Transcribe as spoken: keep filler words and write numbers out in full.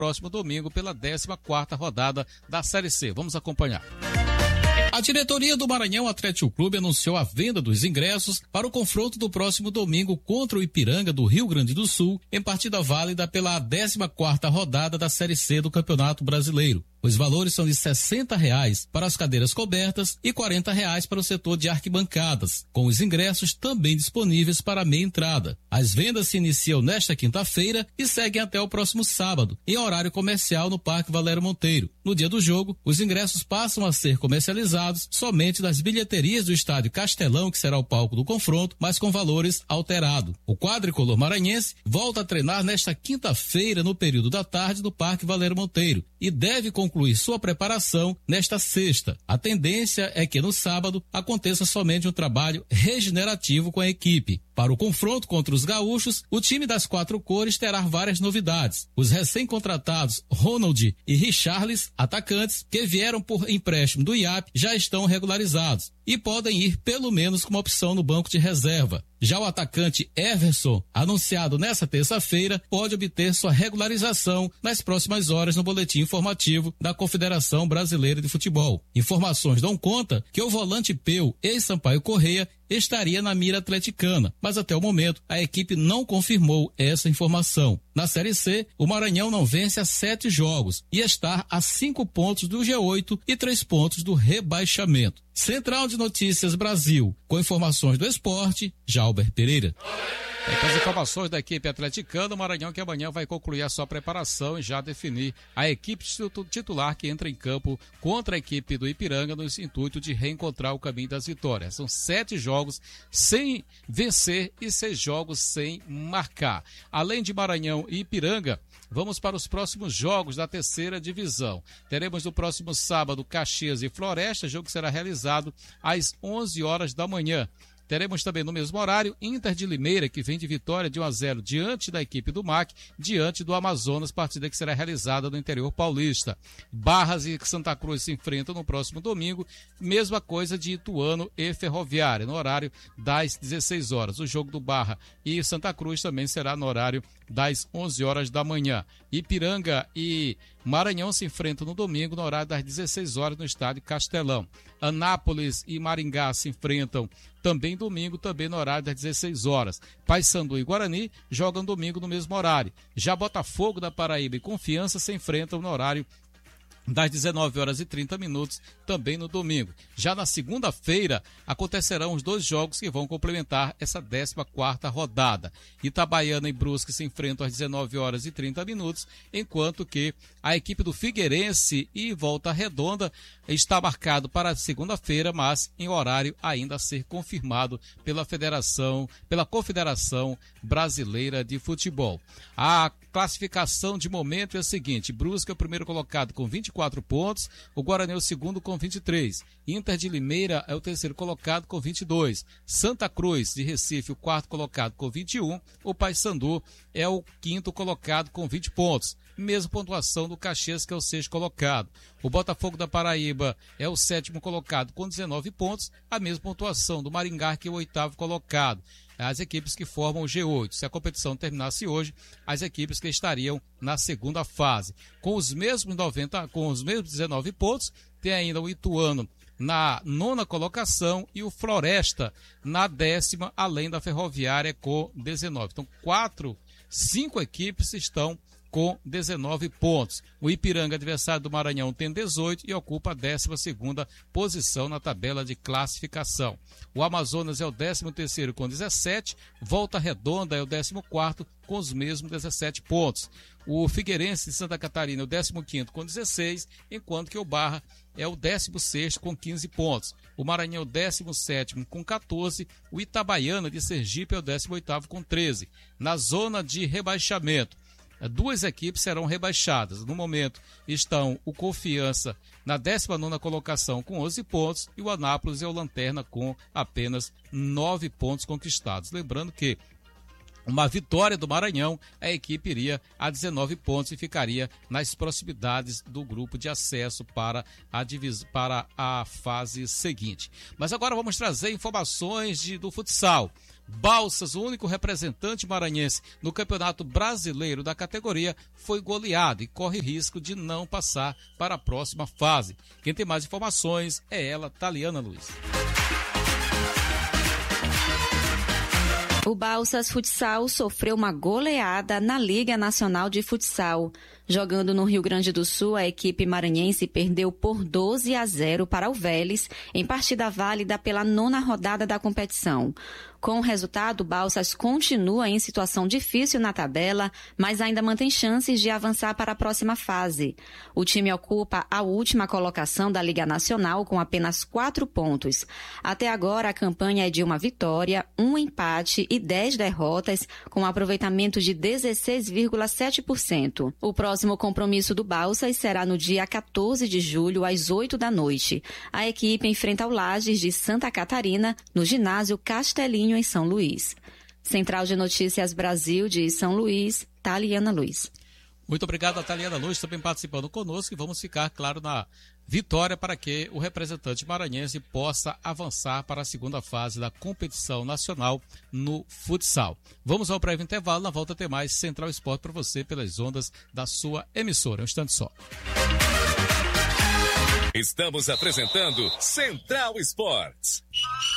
próximo domingo pela décima quarta rodada da Série C. Vamos acompanhar. A diretoria do Maranhão Atlético Clube anunciou a venda dos ingressos para o confronto do próximo domingo contra o Ipiranga do Rio Grande do Sul, em partida válida pela décima quarta rodada da Série C do Campeonato Brasileiro. Os valores são de sessenta reais para as cadeiras cobertas e quarenta reais para o setor de arquibancadas, com os ingressos também disponíveis para meia entrada. As vendas se iniciam nesta quinta-feira e seguem até o próximo sábado, em horário comercial no Parque Valério Monteiro. No dia do jogo, os ingressos passam a ser comercializados somente nas bilheterias do estádio Castelão, que será o palco do confronto, mas com valores alterados. O quadricolor maranhense volta a treinar nesta quinta-feira no período da tarde no Parque Valério Monteiro e deve concluir concluir sua preparação nesta sexta. A tendência é que no sábado aconteça somente um trabalho regenerativo com a equipe. Para o confronto contra os gaúchos, o time das quatro cores terá várias novidades. Os recém-contratados Ronald e Richarlis, atacantes, que vieram por empréstimo do I A P, já estão regularizados e podem ir pelo menos com uma opção no banco de reserva. Já o atacante Everson, anunciado nesta terça-feira, pode obter sua regularização nas próximas horas no boletim informativo da Confederação Brasileira de Futebol. Informações dão conta que o volante Peu, ex-Sampaio Corrêa, estaria na mira atleticana, mas até o momento a equipe não confirmou essa informação. Na Série C, o Maranhão não vence há sete jogos e está a cinco pontos do G oito e três pontos do rebaixamento. Central de Notícias Brasil, com informações do esporte, Jalber Pereira. É, com as informações da equipe atleticana, o Maranhão que amanhã vai concluir a sua preparação e já definir a equipe titular que entra em campo contra a equipe do Ipiranga no intuito de reencontrar o caminho das vitórias. São sete jogos sem vencer e seis jogos sem marcar. Além de Maranhão e Ipiranga, vamos para os próximos jogos da terceira divisão. Teremos no próximo sábado Caxias e Floresta, jogo que será realizado às onze horas da manhã. Teremos também no mesmo horário Inter de Limeira, que vem de vitória de um a zero diante da equipe do M A C, diante do Amazonas, partida que será realizada no interior paulista. Barras e Santa Cruz se enfrentam no próximo domingo, mesma coisa de Ituano e Ferroviária, no horário das dezesseis horas. O jogo do Barra e Santa Cruz também será no horário das onze horas da manhã. Ipiranga e Maranhão se enfrentam no domingo, no horário das dezesseis horas, no estádio Castelão. Anápolis e Maringá se enfrentam também domingo, também no horário das dezesseis horas. Paysandu e Guarani jogam domingo no mesmo horário. Já Botafogo da Paraíba e Confiança se enfrentam no horário das dezenove horas e trinta minutos, também no domingo. Já na segunda-feira, acontecerão os dois jogos que vão complementar essa décima quarta rodada. Itabaiana e Brusque se enfrentam às dezenove horas e trinta minutos, enquanto que a equipe do Figueirense e Volta Redonda está marcado para segunda-feira, mas em horário ainda a ser confirmado pela Federação, pela Confederação Brasileira de Futebol. A classificação de momento é a seguinte: Brusque é o primeiro colocado com vinte e quatro pontos, o Guarani é o segundo com vinte e três, Inter de Limeira é o terceiro colocado com vinte e dois, Santa Cruz de Recife o quarto colocado com vinte e um, o Paysandu é o quinto colocado com vinte pontos. Mesma pontuação do Caxias, que é o sexto colocado. O Botafogo da Paraíba é o sétimo colocado com dezenove pontos, a mesma pontuação do Maringá, que é o oitavo colocado. As equipes que formam o G oito. Se a competição terminasse hoje, as equipes que estariam na segunda fase. Com os mesmos noventa, com os mesmos dezenove pontos, tem ainda o Ituano na nona colocação e o Floresta na décima, além da Ferroviária com dezenove. Então, quatro, cinco equipes estão com dezenove pontos. O Ipiranga, adversário do Maranhão, tem dezoito e ocupa a décima segunda posição na tabela de classificação. O Amazonas é o décimo terceiro com dezessete, Volta Redonda é o décimo quarto com os mesmos dezessete pontos. O Figueirense de Santa Catarina é o décimo quinto com dezesseis, enquanto que o Barra é o décimo sexto com quinze pontos. O Maranhão é o décimo sétimo com quatorze, o Itabaiana de Sergipe é o décimo oitavo com treze. Na zona de rebaixamento, duas equipes serão rebaixadas. No momento estão o Confiança na décima nona colocação com onze pontos e o Anápolis é o lanterna com apenas nove pontos conquistados. Lembrando que uma vitória do Maranhão, a equipe iria a dezenove pontos e ficaria nas proximidades do grupo de acesso para a, divis... para a fase seguinte. Mas agora vamos trazer informações de... do futsal. Balsas, o único representante maranhense no Campeonato Brasileiro da categoria, foi goleado e corre risco de não passar para a próxima fase. Quem tem mais informações é ela, Taliana Luiz. O Balsas Futsal sofreu uma goleada na Liga Nacional de Futsal. Jogando no Rio Grande do Sul, a equipe maranhense perdeu por doze a zero para o Vélez, em partida válida pela nona rodada da competição. Com o resultado, o Balsas continua em situação difícil na tabela, mas ainda mantém chances de avançar para a próxima fase. O time ocupa a última colocação da Liga Nacional com apenas quatro pontos. Até agora, a campanha é de uma vitória, um empate e dez derrotas, com aproveitamento de dezesseis vírgula sete por cento. O próximo compromisso do Balsas será no dia quatorze de julho, às oito da noite. A equipe enfrenta o Lages de Santa Catarina, no ginásio Castelinho, em São Luís. Central de Notícias Brasil de São Luís, Taliana Luiz. Muito obrigado, Taliana Luiz, também participando conosco, e vamos ficar, claro, na vitória para que o representante maranhense possa avançar para a segunda fase da competição nacional no futsal. Vamos ao breve intervalo, na volta tem mais Central Esporte para você pelas ondas da sua emissora. Um instante só. Estamos apresentando Central Esportes.